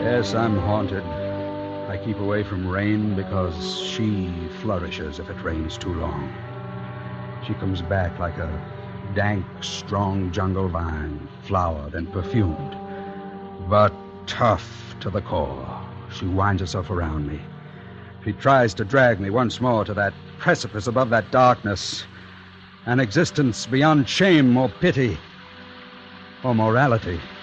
Yes, I'm haunted. I keep away from rain because she flourishes if it rains too long. She comes back like a dank, strong jungle vine, flowered and perfumed, but tough to the core. She winds herself around me. She tries to drag me once more to that precipice above that darkness, an existence beyond shame or pity or morality.